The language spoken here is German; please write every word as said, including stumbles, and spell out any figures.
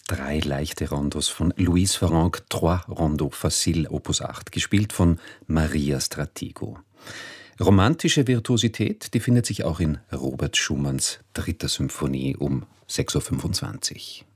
Drei leichte Rondos von Louise Farrenc, Trois Rondos Facile Opus acht, gespielt von Maria Stratigo. Romantische Virtuosität, die findet sich auch in Robert Schumanns dritter Symphonie um sechs Uhr fünfundzwanzig.